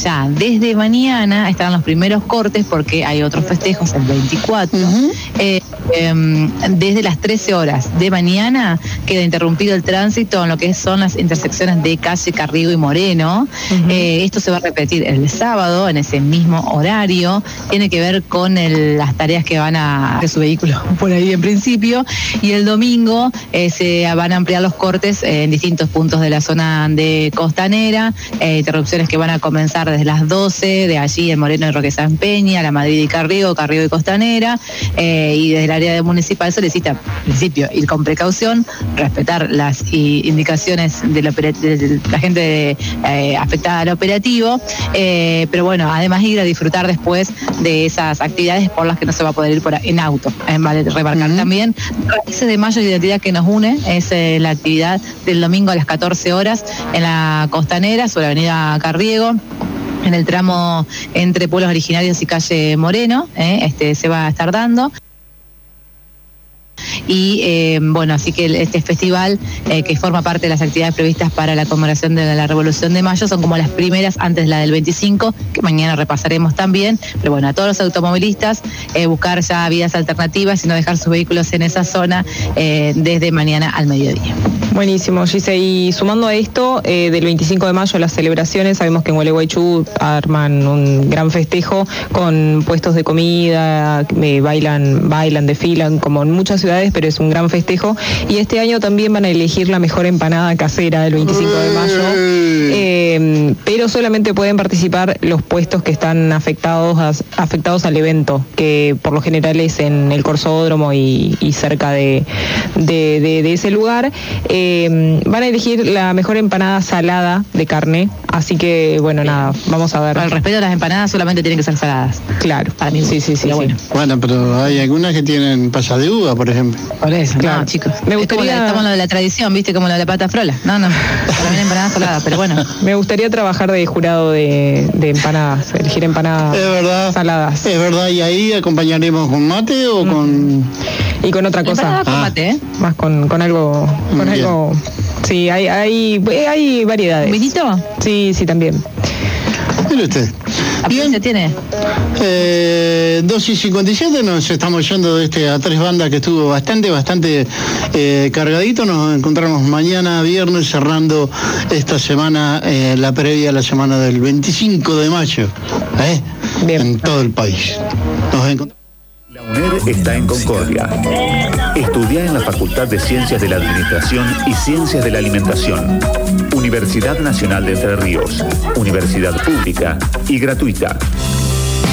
ya desde mañana estarán los primeros cortes porque hay otros festejos el 24. Desde las 13 horas de mañana queda interrumpido el tránsito en lo que son las intersecciones de calle Carriego y Moreno. Esto se va a repetir el sábado en ese mismo horario. Tiene que ver con las tareas que van a hacer su vehículo por ahí en principio. Y el domingo se van a ampliar los cortes en distintos puntos de la zona de Costanera. Interrupciones que van a comenzar desde las 12, de allí en Moreno y Roque San Peña, La Madrid y Carriego y Costanera. Y desde el área de municipal solicita, en principio, ir con precaución, respetar las indicaciones de la gente afectada al operativo, pero bueno, además ir a disfrutar después de esas actividades por las que no se va a poder ir en auto. Vale remarcar también, Raíces de Mayo, identidad que nos une, es la actividad del domingo a las 14 horas en la Costanera, sobre la avenida Carriego, en el tramo entre Pueblos Originarios y calle Moreno, se va a estar dando. Y bueno, así que este festival que forma parte de las actividades previstas para la conmemoración de la Revolución de Mayo son como las primeras antes de la del 25, que mañana repasaremos también, pero bueno, a todos los automovilistas buscar ya vías alternativas y no dejar sus vehículos en esa zona desde mañana al mediodía. Buenísimo, Gise. Y sumando a esto, del 25 de mayo las celebraciones, sabemos que en Gualeguaychú arman un gran festejo con puestos de comida, bailan, desfilan, como en muchas ciudades, pero es un gran festejo. Y este año también van a elegir la mejor empanada casera del 25 de mayo, pero solamente pueden participar los puestos que están afectados al evento, que por lo general es en el Corsódromo y cerca de ese lugar. Van a elegir la mejor empanada salada de carne, así que bueno, nada, vamos a ver. Al respeto, las empanadas solamente tienen que ser saladas. Claro, para mí sí. Bueno, pero hay algunas que tienen pasas de uva, por ejemplo. Por eso, claro. No, chicos. Me gustaría... Estamos en lo de la tradición, ¿viste? Como lo de la pata frola. No, para mí la empanada salada, pero bueno. Me gustaría trabajar de jurado de empanadas, elegir empanadas saladas. Es verdad, y ahí acompañaremos con mate o con... Y con otra cosa. Con mate, Más con algo... Sí, hay variedades. ¿Un vinito? Sí, también. Mire usted. Bien. ¿Se tiene? 2:57, nos estamos yendo de a tres bandas que estuvo bastante cargadito. Nos encontramos mañana viernes cerrando esta semana, la previa a la semana del 25 de mayo, Bien. En todo el país. Nos encontramos. La UNER está en Concordia. Estudia en la Facultad de Ciencias de la Administración y Ciencias de la Alimentación. Universidad Nacional de Entre Ríos. Universidad pública y gratuita.